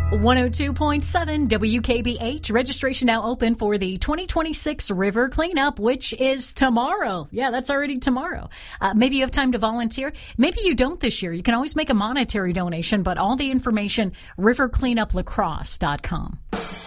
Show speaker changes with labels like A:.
A: 102.7 WKBH. Registration now open for the 2026 River Cleanup, which is tomorrow. Yeah, that's already tomorrow. Maybe you have time to volunteer. Maybe you don't this year. You can always make a monetary donation, but all the information, rivercleanuplacrosse.com.